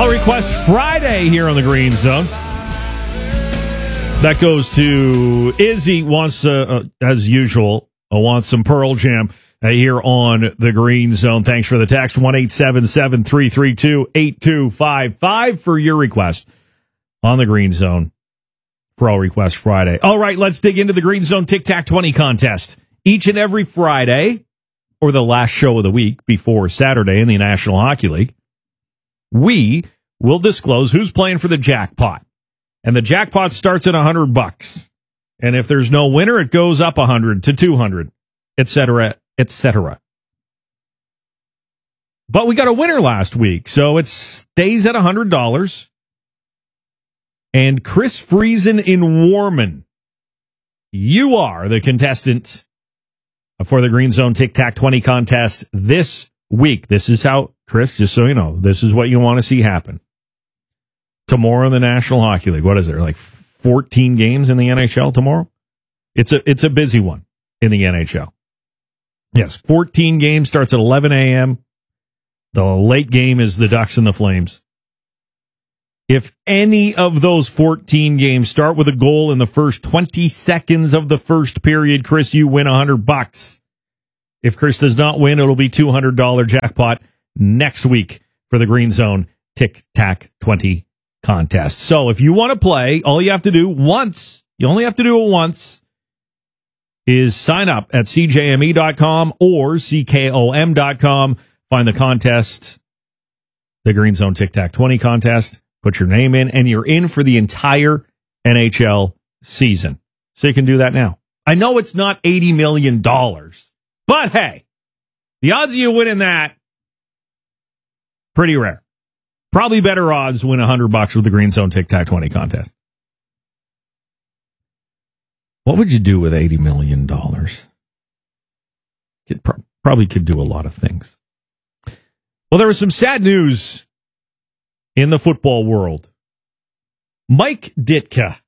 Pro Request Friday here on the Green Zone. That goes to Izzy. Wants, as usual, wants some Pearl Jam here on the Green Zone. Thanks for the text. 1-877-332-8255 for your request on the Green Zone. Pro Request Friday. All right, let's dig into the Green Zone Tic Tac 20 contest. Each and every Friday, or the last show of the week before Saturday in the National Hockey League, we will disclose who's playing for the jackpot. And the jackpot starts at $100. And if there's no winner, it goes up 100 to 200, et cetera, et cetera. But we got a winner last week, so it stays at $100. And Chris Friesen in Warman, you are the contestant for the Green Zone Tic Tac 20 contest this week. This is how, Chris, just so you know, this is what you want to see happen. Tomorrow in the National Hockey League, what is there, like 14 games in the NHL tomorrow? It's a busy one in the NHL. Yes, 14 games, starts at 11 a.m. The late game is the Ducks and the Flames. If any of those 14 games start with a goal in the first 20 seconds of the first period, Chris, you win $100. If Chris does not win, it'll be $200 jackpot next week for the Green Zone Tic Tac 20 contest. So if you want to play, all you have to do once, you only have to do it once, is sign up at cjme.com or ckom.com. Find the contest, the Green Zone Tic Tac 20 contest. Put your name in, and you're in for the entire NHL season. So you can do that now. I know it's not $80 million, but hey, the odds of you winning that, pretty rare. Probably better odds win $100 with the Green Zone Tic Tac 20 contest. What would you do with $80 million? Probably could do a lot of things. Well, there was some sad news in the football world. Mike Ditka,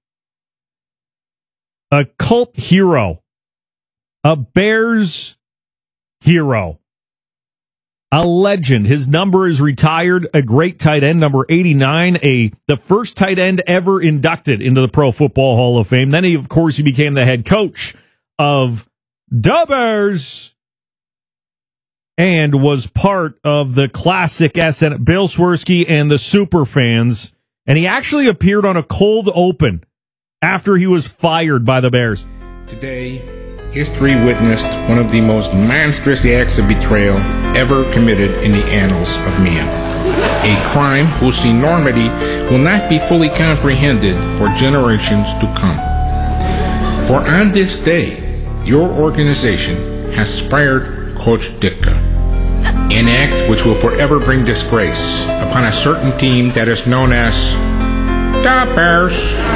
a cult hero, a Bears hero, a legend. His number is retired, a great tight end, number 89, the first tight end ever inducted into the Pro Football Hall of Fame. Then, he became the head coach of the Bears and was part of the classic SN, Bill Swirsky and the Super Fans. And he actually appeared on a cold open after he was fired by the Bears. Today, history witnessed one of the most monstrous acts of betrayal ever committed in the annals of man. A crime whose enormity will not be fully comprehended for generations to come. For on this day, your organization has fired Coach Ditka, an act which will forever bring disgrace upon a certain team that is known as the Bears.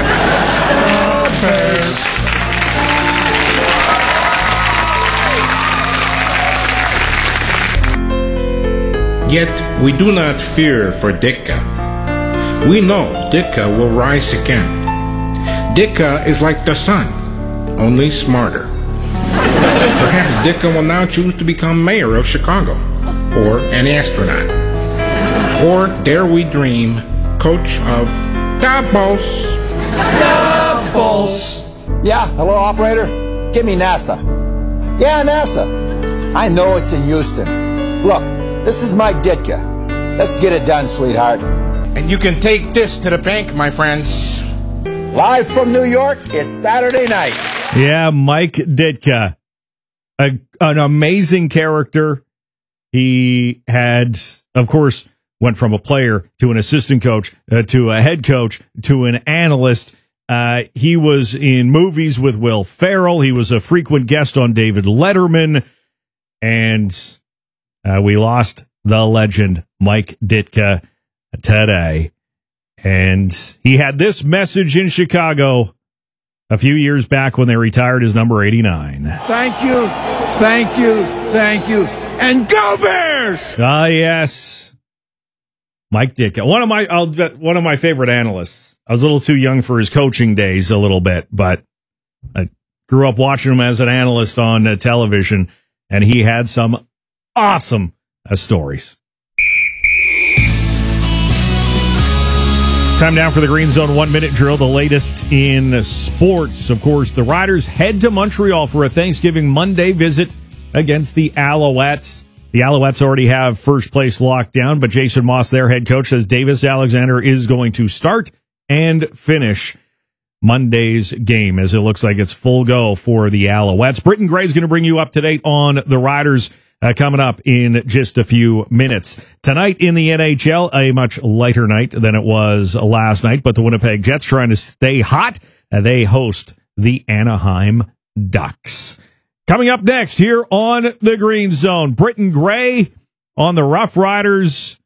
Yet we do not fear for Ditka. We know Ditka will rise again. Ditka is like the sun, only smarter. Perhaps Ditka will now choose to become mayor of Chicago, or an astronaut, or dare we dream, coach of the Bulls. The Bulls. Yeah, hello, operator. Give me NASA. Yeah, NASA. I know it's in Houston. Look, this is Mike Ditka. Let's get it done, sweetheart. And you can take this to the bank, my friends. Live from New York, it's Saturday night. Yeah, Mike Ditka. An amazing character. He had, of course, went from a player to an assistant coach to a head coach to an analyst. He was in movies with Will Ferrell. He was a frequent guest on David Letterman. And we lost the legend, Mike Ditka, today. And he had this message in Chicago a few years back when they retired his number 89. Thank you, thank you, thank you, and go Bears! Ah, yes. Mike Ditka, one of my favorite analysts. I was a little too young for his coaching days a little bit, but I grew up watching him as an analyst on television, and he had some awesome stories. Time now for the Green Zone 1-minute drill, the latest in sports. Of course, the Riders head to Montreal for a Thanksgiving Monday visit against the Alouettes. The Alouettes already have first place locked down, but Jason Moss, their head coach, says Davis Alexander is going to start and finish Monday's game, as it looks like it's full go for the Alouettes. Britton Gray is going to bring you up to date on the Riders coming up in just a few minutes. Tonight in the NHL, a much lighter night than it was last night, but the Winnipeg Jets trying to stay hot. They host the Anaheim Ducks. Coming up next here on the Green Zone, Britton Gray on the Rough Riders.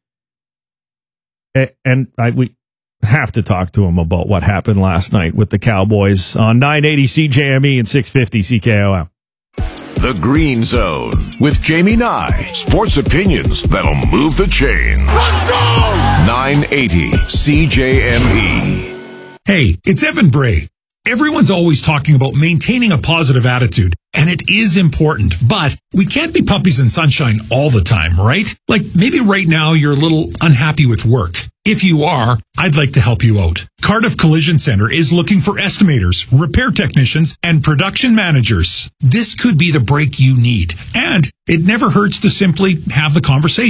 And we have to talk to him about what happened last night with the Cowboys on 980 CJME and 650 CKOM. The Green Zone with Jamie Nye. Sports opinions that'll move the chains. Let's go! 980 CJME. Hey, it's Evan Bray. Everyone's always talking about maintaining a positive attitude, and it is important, but we can't be puppies in sunshine all the time, right? Like maybe right now you're a little unhappy with work. If you are, I'd like to help you out. Cardiff Collision Center is looking for estimators, repair technicians, and production managers. This could be the break you need, and it never hurts to simply have the conversation.